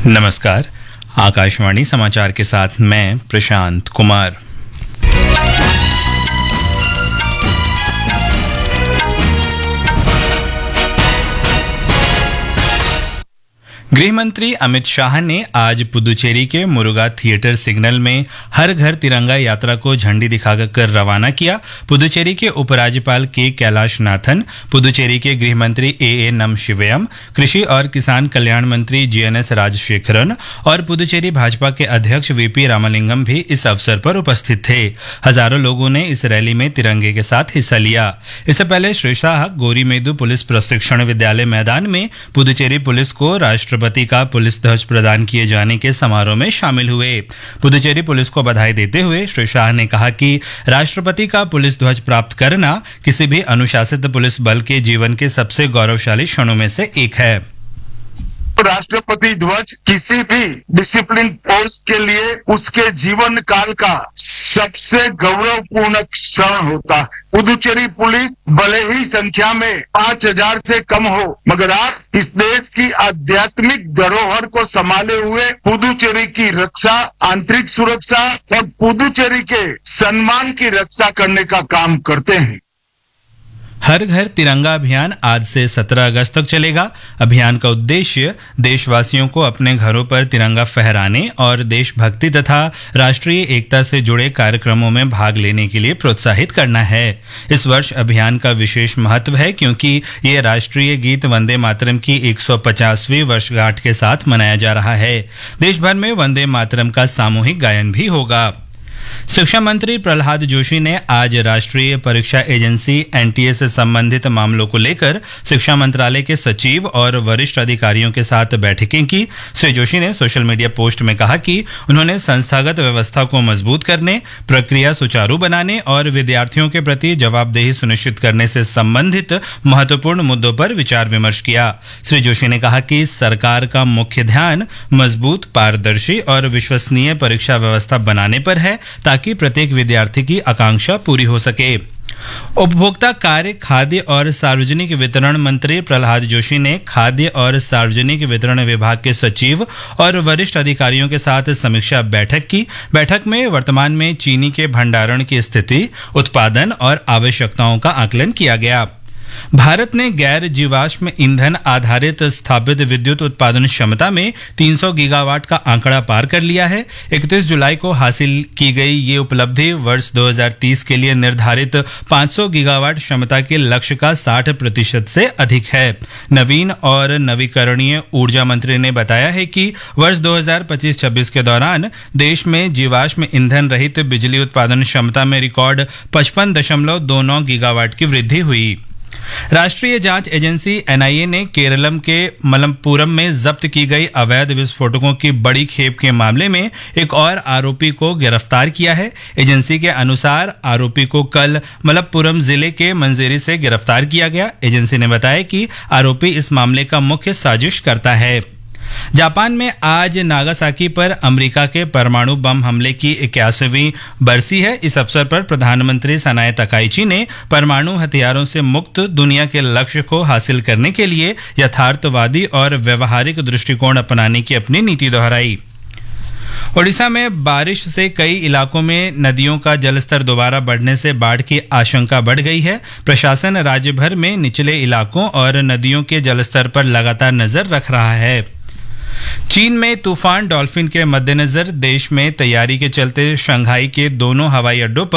नमस्कार। आकाशवाणी समाचार के साथ मैं प्रशांत कुमार। गृह मंत्री अमित शाह ने आज पुदुचेरी के मुरुगा थिएटर सिग्नल में हर घर तिरंगा यात्रा को झंडी दिखाकर रवाना किया। पुदुचेरी के उपराज्यपाल के कैलाश नाथन, पुदुचेरी के गृह मंत्री ए नमशिवयम, कृषि और किसान कल्याण मंत्री जीएनएस राजशेखरन और पुदुचेरी भाजपा के अध्यक्ष वीपी रामलिंगम भी इस अवसर पर उपस्थित थे। हजारों लोगों ने इस रैली में तिरंगे के साथ हिस्सा लिया। इससे पहले श्री शाह गोरीमेदु पुलिस प्रशिक्षण विद्यालय मैदान में पुदुचेरी पुलिस को राष्ट्रपति का पुलिस ध्वज प्रदान किए जाने के समारोह में शामिल हुए। पुदुचेरी पुलिस को बधाई देते हुए श्री शाह ने कहा कि राष्ट्रपति का पुलिस ध्वज प्राप्त करना किसी भी अनुशासित पुलिस बल के जीवन के सबसे गौरवशाली क्षणों में से एक है। राष्ट्रपति ध्वज किसी भी डिसिप्लिन फोर्स के लिए उसके जीवन काल का सबसे गौरवपूर्ण क्षण होता है। पुदुचेरी पुलिस भले ही संख्या में 5000 से कम हो, मगर आप इस देश की आध्यात्मिक धरोहर को संभाले हुए पुदुचेरी की रक्षा, आंतरिक सुरक्षा और पुदुचेरी के सम्मान की रक्षा करने का काम करते हैं। हर घर तिरंगा अभियान आज से 17 अगस्त तक चलेगा। अभियान का उद्देश्य देशवासियों को अपने घरों पर तिरंगा फहराने और देशभक्ति तथा राष्ट्रीय एकता से जुड़े कार्यक्रमों में भाग लेने के लिए प्रोत्साहित करना है। इस वर्ष अभियान का विशेष महत्व है क्योंकि ये राष्ट्रीय गीत वंदे मातरम की 150वीं वर्षगांठ के साथ मनाया जा रहा है। देश भर में वंदे मातरम का सामूहिक गायन भी होगा। शिक्षा मंत्री प्रहलाद जोशी ने आज राष्ट्रीय परीक्षा एजेंसी एनटीए से संबंधित मामलों को लेकर शिक्षा मंत्रालय के सचिव और वरिष्ठ अधिकारियों के साथ बैठकें की। श्री जोशी ने सोशल मीडिया पोस्ट में कहा कि उन्होंने संस्थागत व्यवस्था को मजबूत करने, प्रक्रिया सुचारू बनाने और विद्यार्थियों के प्रति जवाबदेही सुनिश्चित करने से संबंधित महत्वपूर्ण मुद्दों पर विचार विमर्श किया। श्री जोशी ने कहा कि सरकार का मुख्य ध्यान मजबूत, पारदर्शी और विश्वसनीय परीक्षा व्यवस्था बनाने पर है ताकि प्रत्येक विद्यार्थी की आकांक्षा पूरी हो सके। उपभोक्ता कार्य, खाद्य और सार्वजनिक वितरण मंत्री प्रहलाद जोशी ने खाद्य और सार्वजनिक वितरण विभाग के सचिव और वरिष्ठ अधिकारियों के साथ समीक्षा बैठक की। बैठक में वर्तमान में चीनी के भंडारण की स्थिति, उत्पादन और आवश्यकताओं का आकलन किया गया। भारत ने गैर जीवाश्म ईंधन आधारित स्थापित विद्युत उत्पादन क्षमता में 300 गीगावाट का आंकड़ा पार कर लिया है। 31 जुलाई को हासिल की गई ये उपलब्धि वर्ष 2030 के लिए निर्धारित 500 गीगावाट क्षमता के लक्ष्य का 60% से अधिक है। नवीन और नवीकरणीय ऊर्जा मंत्री ने बताया है कि वर्ष 2025-26 के दौरान देश में जीवाश्म ईंधन रहित बिजली उत्पादन क्षमता में रिकॉर्ड 55.29 गीगावाट की वृद्धि हुई। राष्ट्रीय जांच एजेंसी एनआईए ने केरलम के मलप्पुरम में जब्त की गई अवैध विस्फोटकों की बड़ी खेप के मामले में एक और आरोपी को गिरफ्तार किया है। एजेंसी के अनुसार आरोपी को कल मलप्पुरम जिले के मंजेरी से गिरफ्तार किया गया। एजेंसी ने बताया कि आरोपी इस मामले का मुख्य साजिशकर्ता है। जापान में आज नागासाकी पर अमेरिका के परमाणु बम हमले की 81वीं बरसी है। इस अवसर पर प्रधानमंत्री सनाए तकाइची ने परमाणु हथियारों से मुक्त दुनिया के लक्ष्य को हासिल करने के लिए यथार्थवादी और व्यवहारिक दृष्टिकोण अपनाने की अपनी नीति दोहराई। ओडिशा में बारिश से कई इलाकों में नदियों का जलस्तर दोबारा बढ़ने से बाढ़ की आशंका बढ़ गई है। प्रशासन राज्य भर में निचले इलाकों और नदियों के जलस्तर पर लगातार नजर रख रहा है। चीन में तूफान डॉल्फिन के मद्देनजर देश में तैयारी के चलते शंघाई के दोनों हवाई अड्डों पर